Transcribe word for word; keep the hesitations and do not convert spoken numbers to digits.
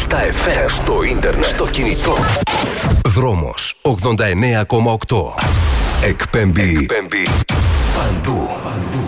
στα εφ εμ, στο ίντερνετ, στο κινητό. Δρόμος ογδόντα εννέα κόμμα οκτώ. Εκπέμπει, Εκπέμπει παντού. παντού.